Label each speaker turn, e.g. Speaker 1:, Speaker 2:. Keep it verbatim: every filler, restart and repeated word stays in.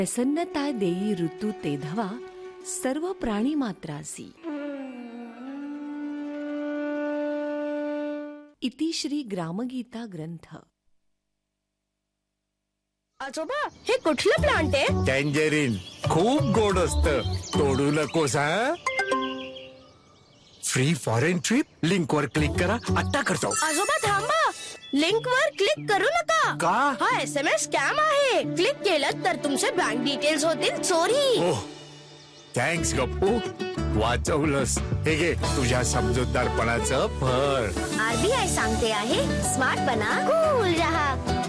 Speaker 1: प्रसन्नता देई ऋतू तेधवा सर्व प्राणी मात्रासी। इति श्री ग्रामगीता ग्रंथ।
Speaker 2: आजोबा, हे कुठलं प्लांट आहे?
Speaker 3: टँजरीन खूप गोड असतं, तोडू नकोस हा। फ्री फॉरेन ट्रिप लिंक वर क्लिक करा, आता करतो।
Speaker 2: आजोबा थांबा, लिंक वर क्लिक करू नका।
Speaker 3: का?
Speaker 2: हा एस एम एस स्कॅम आहे, क्लिक केलं तर तुमचे बँक डिटेल्स होतील चोरी।
Speaker 3: ओह, थँक्स गप्पू, वाचवलंस। हे घे तुझ्या समजूतदारपणाचं फळ।
Speaker 2: आर बी आय सांगते आहे, स्मार्ट बना, कूल रहा।